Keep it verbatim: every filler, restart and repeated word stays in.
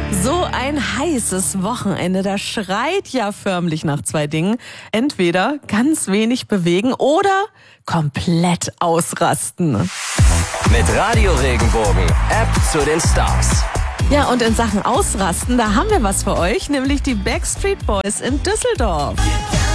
So ein heißes Wochenende, da schreit ja förmlich nach zwei Dingen. Entweder ganz wenig bewegen oder komplett ausrasten. Mit Radio Regenbogen, App zu den Stars. Ja, und in Sachen Ausrasten, da haben wir was für euch, nämlich die Backstreet Boys in Düsseldorf.